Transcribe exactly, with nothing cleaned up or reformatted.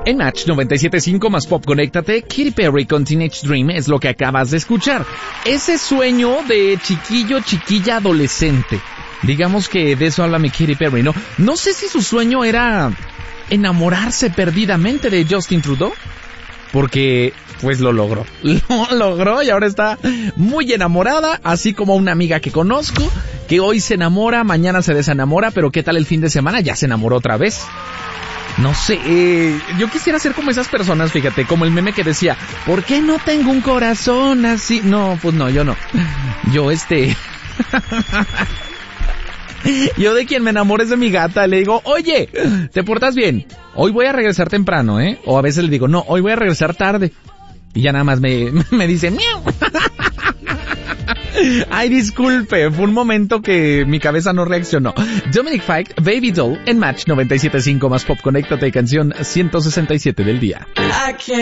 En Match noventa y siete punto cinco más Pop, conéctate. Katy Perry con Teenage Dream es lo que acabas de escuchar. Ese sueño de chiquillo, chiquilla, adolescente. Digamos que de eso habla mi Katy Perry, ¿no? No sé si su sueño era enamorarse perdidamente de Justin Trudeau, porque pues lo logró. Lo logró y ahora está muy enamorada, así como una amiga que conozco, que hoy se enamora, mañana se desenamora, pero ¿qué tal el fin de semana? Ya se enamoró otra vez. No sé, eh, yo quisiera ser como esas personas, fíjate, como el meme que decía, ¿por qué no tengo un corazón así? No, pues no, yo no. Yo este... Yo de quien me enamore es de mi gata, le digo, oye, ¿te portas bien? Hoy voy a regresar temprano, ¿eh? O a veces le digo, no, hoy voy a regresar tarde. Y ya nada más me, me dice, miau. Ay, disculpe, fue un momento que mi cabeza no reaccionó. Dominic Fike, Baby Doll, en Match noventa y siete punto cinco más Pop, conéctate, canción ciento sesenta y siete del día.